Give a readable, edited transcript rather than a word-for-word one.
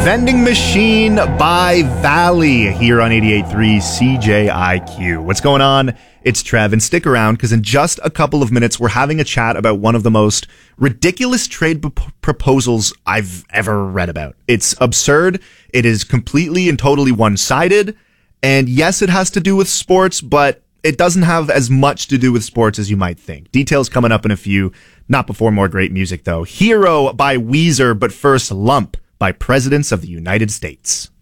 Vending Machine by Valley here on 88.3 CJIQ. What's going on? It's Trev, and stick around because in just a couple of minutes, we're having a chat about one of the most ridiculous trade proposals I've ever read about. It's absurd. It is completely and totally one-sided. And yes, it has to do with sports, but it doesn't have as much to do with sports as you might think. Details coming up in a few. Not before more great music, though. Hero by Weezer, but first Lump by Presidents of the United States.